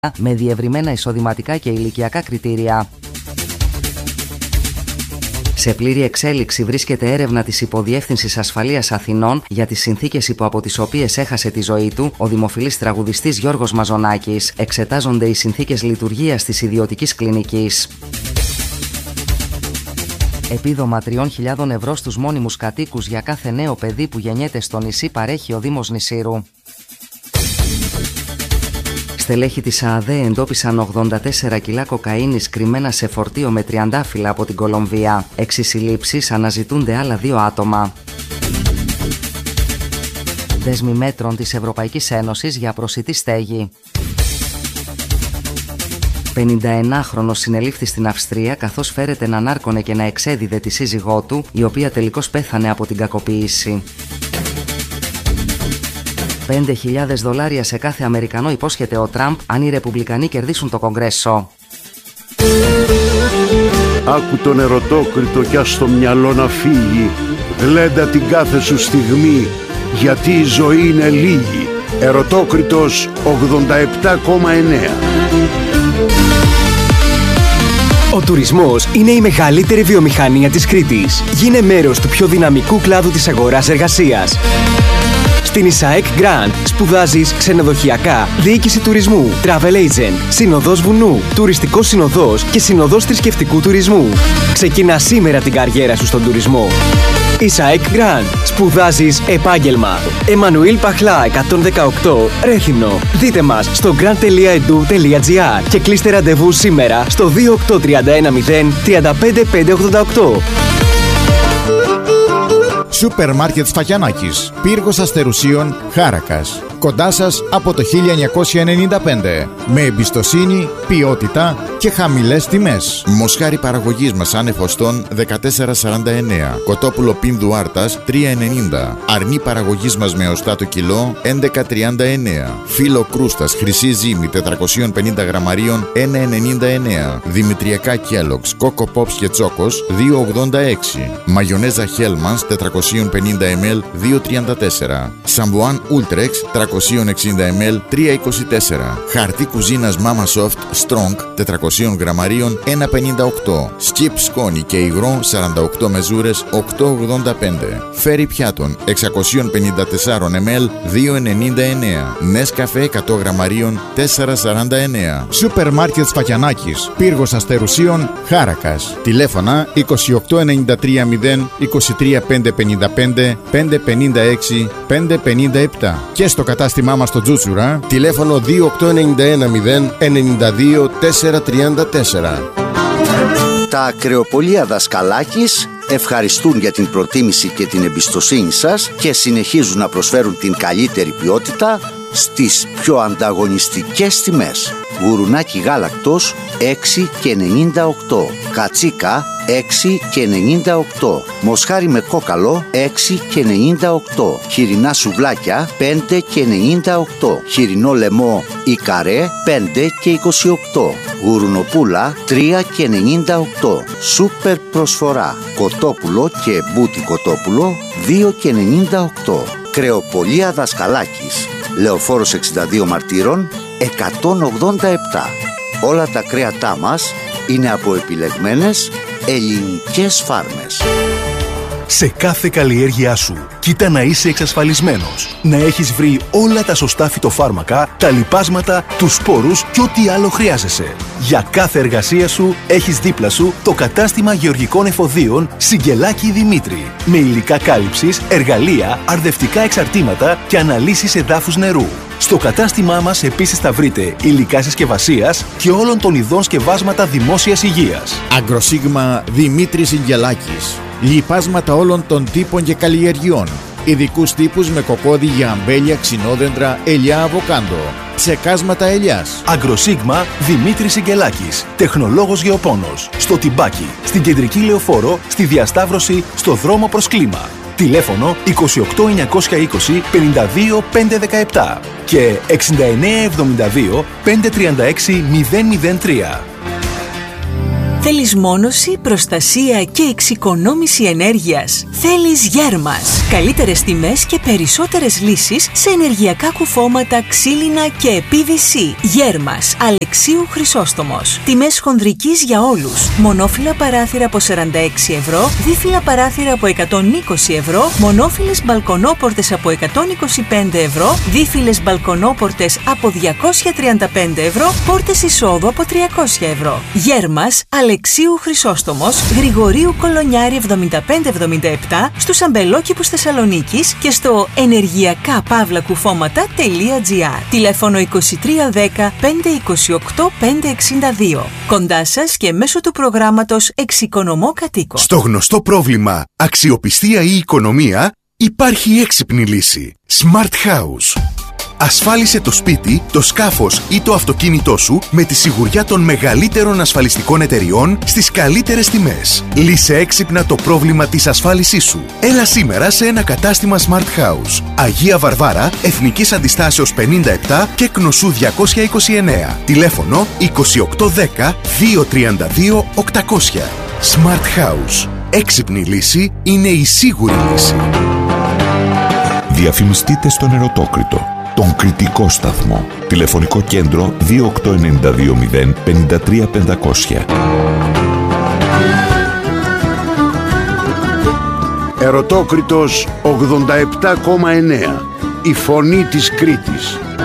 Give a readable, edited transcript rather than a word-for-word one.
με διευρυμένα εισοδηματικά και ηλικιακά κριτήρια. Σε πλήρη εξέλιξη βρίσκεται έρευνα της Υποδιεύθυνσης Ασφαλείας Αθηνών για τις συνθήκες υπό από τις οποίες έχασε τη ζωή του ο δημοφιλής τραγουδιστής Γιώργος Μαζονάκης. Εξετάζονται οι συνθήκες λειτουργίας της ιδιωτικής κλινικής. Επίδομα 3.000 ευρώ στους μόνιμους κατοίκους για κάθε νέο παιδί που γεννιέται στο νησί παρέχει ο Δήμος Νησήρου. Στελέχη της ΑΑΔΕ εντόπισαν 84 κιλά κοκαίνης κρυμμένα σε φορτίο με τριαντάφυλλα από την Κολομβία. 6 συλλήψεις, αναζητούνται άλλα 2 άτομα. Δέσμοι μέτρων της Ευρωπαϊκής Ένωσης για προσιτή στέγη. 51χρονος συνελήφθη στην Αυστρία καθώς φέρεται να νάρκωνε και να εξέδιδε τη σύζυγό του, η οποία τελικώς πέθανε από την κακοποίηση. $5.000 σε κάθε Αμερικανό υπόσχεται ο Τραμπ αν οι Ρεπουμπλικανοί κερδίσουν το Κογκρέσο. Άκου τον ερωτόκριτο κι ας το μυαλό να φύγει. Γλέντα την κάθε σου στιγμή, γιατί η ζωή είναι λίγη. Ερωτόκριτος 87,9. Ο τουρισμός είναι η μεγαλύτερη βιομηχανία της Κρήτης. Γίνε μέρος του πιο δυναμικού κλάδου της αγοράς εργασίας. Στην Ισαεκ Grand σπουδάζεις ξενοδοχειακά, διοίκηση τουρισμού, travel agent, συνοδός βουνού, τουριστικός συνοδός και συνοδός θρησκευτικού τουρισμού. Ξεκινά σήμερα την καριέρα σου στον τουρισμό. Ισαεκ Grand. Σπουδάζεις επάγγελμα. Εμμανουήλ Παχλά 118 Ρέθυμνο. Δείτε μας στο grand.edu.gr και κλείστε ραντεβού σήμερα στο 28310 35588. Σούπερ μάρκετ Σφακιανάκης, πύργος Αστερουσίων, Χάρακας. Κοντά σας από το 1995. Με εμπιστοσύνη, ποιότητα και χαμηλές τιμές. Μοσχάρι παραγωγής μας άνεφοστών 14,49. Κοτόπουλο πίνδου άρτας 3,90. Αρνί παραγωγής μας με οστά το κιλό 11,39. Φύλλο κρούστας χρυσή ζύμη 450 γραμμαρίων 1,99. Δημητριακά Kellogg's, Coco Pops και Τσόκος 2,86. Μαγιονέζα Hellmann's 450 ml 2,34. Σαμπουάν Ultrex 360 ml 3,24. Χαρτί κουζίνας Mama Soft Strong 400 γραμμαρίων 1,58. Σκιπ σκόνη και υγρό 48 μεζούρες 8,85. Φέρι πιάτων 654 ml 2,99. Νέσκαφε 100 γραμμαρίων 4,49. Σούπερ μάρκετ Σφακιανάκης, πύργος Αστερουσίων, Χάρακας. Τηλέφωνα 2893 0 23 555 556 557. Και στο κατάστημά μας στο Τζούτσουρα, τηλέφωνο 28910 92 434. Τα ακρεοπολία Δασκαλάκης ευχαριστούν για την προτίμηση και την εμπιστοσύνη σας και συνεχίζουν να προσφέρουν την καλύτερη ποιότητα στις πιο ανταγωνιστικές τιμές. Γουρουνάκι γάλακτος 6,98. Κατσίκα 6,98. Μοσχάρι με κόκαλο 6,98. Χοιρινά σουβλάκια 5,98. Χοιρινό λαιμό ή καρέ 5,28. Γουρουνοπούλα 3,98. Σούπερ προσφορά. Κοτόπουλο και μπούτι κοτόπουλο 2,98. Κρεοπολία Δασκαλάκης, Λεωφόρος 62 Μαρτύρων 187. Όλα τα κρέατά μας είναι από επιλεγμένες ελληνικές φάρμες. Σε κάθε καλλιέργειά σου, κοίτα να είσαι εξασφαλισμένος. Να έχεις βρει όλα τα σωστά φυτοφάρμακα, τα λιπάσματα, τους σπόρους και ό,τι άλλο χρειάζεσαι. Για κάθε εργασία σου, έχεις δίπλα σου το κατάστημα γεωργικών εφοδίων Συγγελάκη Δημήτρη. Με υλικά κάλυψης, εργαλεία, αρδευτικά εξαρτήματα και αναλύσεις εδάφους νερού. Στο κατάστημά μας επίσης θα βρείτε υλικά συσκευασίας και όλων των ειδών σκευάσματα δημόσιας υγείας. Αγκροσίγμα Δημήτρη Συγγελάκης. Λιπάσματα όλων των τύπων και καλλιεργειών. Ειδικούς τύπους με κοκόδι για αμπέλια, ξινόδεντρα, ελιά, αβοκάντο. Ψεκάσματα ελιάς. Αγκροσίγμα Δημήτρη Συγγελάκης. Τεχνολόγος γεωπόνος. Στο Τιμπάκι. Στην Κεντρική Λεωφόρο. Στη Διασταύρωση. Στο δρόμο προς κλίμα. Τηλέφωνο 28 920 52 517 και 69 72 536 003. Θέλεις προστασία και εξοικονόμηση ενέργειας? Θέλεις Γέρμας. Καλύτερες τιμές και περισσότερες λύσεις σε ενεργειακά κουφώματα, ξύλινα και PVC. Γέρμας, Αλεξίου Χρυσόστομος. Τιμές χονδρικής για όλους. Μονόφυλλα παράθυρα από 46 ευρώ, δίφυλλα παράθυρα από 120 ευρώ, μονόφυλλες μπαλκονόπορτες από 125 ευρώ, δίφυλλες μπαλκονόπορτες από 235 ευρώ, πόρτες εισόδου από 300 ευρώ. Γέρμας, Αλεξίου Χρυσόστομος, Γρηγορίου Κολονιάρη 7577, στους αμπελόκηπους Θεσσαλονίκης και στο ενεργειακά-κουφώματα.gr. Τηλέφωνο 2310 528 562. Κοντά σας και μέσω του προγράμματος Εξοικονομώ Κατοίκο. Στο γνωστό πρόβλημα αξιοπιστία ή οικονομία υπάρχει έξυπνη λύση. Smart House. Ασφάλισε το σπίτι, το σκάφος ή το αυτοκίνητό σου με τη σιγουριά των μεγαλύτερων ασφαλιστικών εταιριών στις καλύτερες τιμές. Λύσε έξυπνα το πρόβλημα της ασφάλισής σου. Έλα σήμερα σε ένα κατάστημα Smart House. Αγία Βαρβάρα, Εθνικής Αντιστάσεως 57 και Κνωσού 229. Τηλέφωνο 2810 232 800. Smart House. Έξυπνη λύση είναι η σίγουρη λύση. Διαφημιστείτε στον Ερωτόκριτο, τον κριτικό σταθμό. Τηλεφωνικό κέντρο 28920 53500. Ερωτόκριτος 87,9. Η φωνή της Κρήτης.